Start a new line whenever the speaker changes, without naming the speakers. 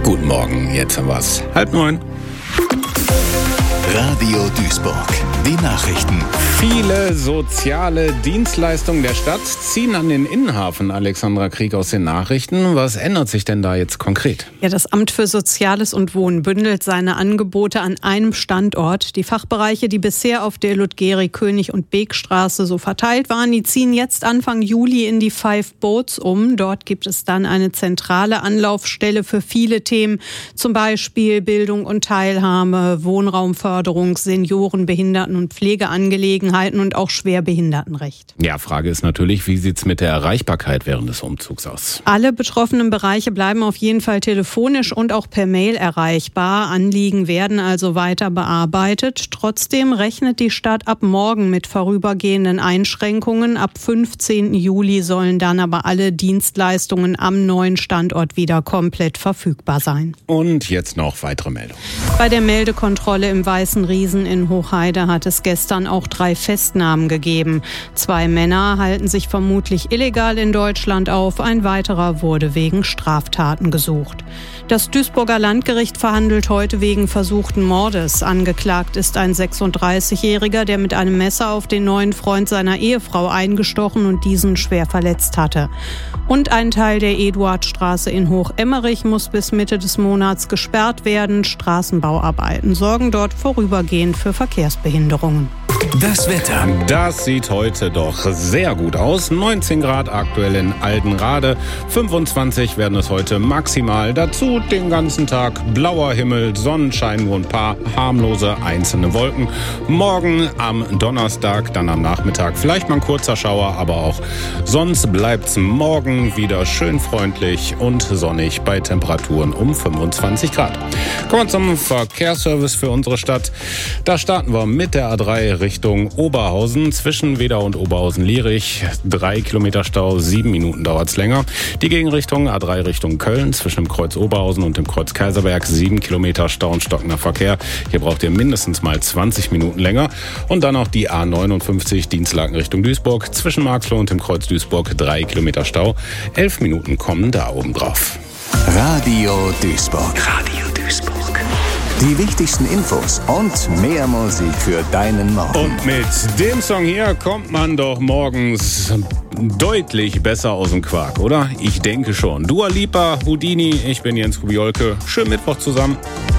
Guten Morgen, jetzt haben wir's 8:30.
Radio Duisburg, die Nachrichten.
Viele soziale Dienstleistungen der Stadt ziehen an den Innenhafen. Alexandra Krieg aus den Nachrichten. Was ändert sich denn da jetzt konkret?
Ja, das Amt für Soziales und Wohnen bündelt seine Angebote an einem Standort. Die Fachbereiche, die bisher auf der Ludgeri-, König- und Beekstraße so verteilt waren, die ziehen jetzt Anfang Juli in die Five Boats um. Dort gibt es dann eine zentrale Anlaufstelle für viele Themen, zum Beispiel Bildung und Teilhabe, Wohnraumförderung, Senioren-, Behinderten- und Pflegeangelegenheiten und auch Schwerbehindertenrecht.
Ja, Frage ist natürlich, wie sieht's mit der Erreichbarkeit während des Umzugs aus?
Alle betroffenen Bereiche bleiben auf jeden Fall telefonisch und auch per Mail erreichbar. Anliegen werden also weiter bearbeitet. Trotzdem rechnet die Stadt ab morgen mit vorübergehenden Einschränkungen. Ab 15. Juli sollen dann aber alle Dienstleistungen am neuen Standort wieder komplett verfügbar sein.
Und jetzt noch weitere Meldungen.
Bei der Meldekontrolle im Weißen Riesen in Hochheide hat es gestern auch 3 Festnahmen gegeben. 2 Männer halten sich vermutlich illegal in Deutschland auf. Ein weiterer wurde wegen Straftaten gesucht. Das Duisburger Landgericht verhandelt heute wegen versuchten Mordes. Angeklagt ist ein 36-Jähriger, der mit einem Messer auf den neuen Freund seiner Ehefrau eingestochen und diesen schwer verletzt hatte. Und ein Teil der Eduardstraße in Hochemmerich muss bis Mitte des Monats gesperrt werden. Straßenbauarbeiten sorgen dort vorübergehend für Verkehrsbehinderungen.
Das Wetter.
Das sieht heute doch sehr gut aus. 19 Grad aktuell in Altenrade. 25 werden es heute maximal. Dazu den ganzen Tag blauer Himmel, Sonnenschein, nur ein paar harmlose einzelne Wolken. Morgen am Donnerstag, dann am Nachmittag vielleicht mal ein kurzer Schauer, aber auch sonst bleibt's morgen wieder schön freundlich und sonnig bei Temperaturen um 25 Grad. Kommen wir zum Verkehrsservice für unsere Stadt. Da starten wir mit der A3 Richtung Oberhausen, zwischen Wedau und Oberhausen-Lierich. 3 Kilometer Stau, 7 Minuten dauert's länger. Die Gegenrichtung A3 Richtung Köln, zwischen dem Kreuz Oberhausen und dem Kreuz Kaiserberg, 7 Kilometer Stau und stockender Verkehr. Hier braucht ihr mindestens mal 20 Minuten länger. Und dann auch die A59 Dienstlaken Richtung Duisburg, zwischen Marxloh und dem Kreuz Duisburg, 3 Kilometer Stau. 11 Minuten kommen da oben drauf.
Radio Duisburg. Radio Duisburg. Die wichtigsten Infos und mehr Musik für deinen Morgen.
Und mit dem Song hier kommt man doch morgens deutlich besser aus dem Quark, oder? Ich denke schon. Dua Lipa, Houdini, ich bin Jens Kubiolke. Schönen Mittwoch zusammen.